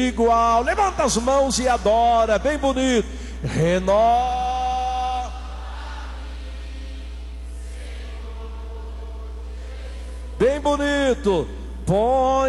igual. Levanta as mãos e adora, bem bonito. Renova. Bem bonito. Põe